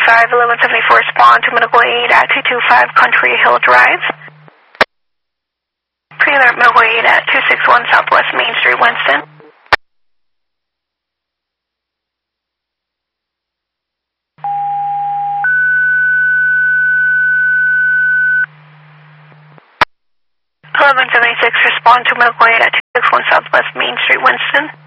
1174, respond to medical aid at 225 Country Hill Drive. Pre-alert medical aid at 261 Southwest Main Street, Winston. Respond to medical aid at 261 Southwest Main Street, Winston.